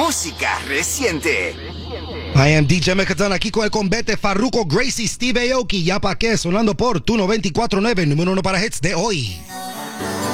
música reciente. I am DJ Mecatán aquí con el combate Farruko, Gracie, Steve Aoki, ya pa' qué, sonando por tu 94.9, número 1 para hits de hoy.